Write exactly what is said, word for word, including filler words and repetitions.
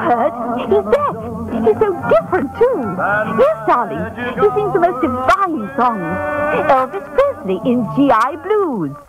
heard? He's deaf. He's so different, too. Yes, darling. He sings the most divine songs. Elvis Presley in G I Blues.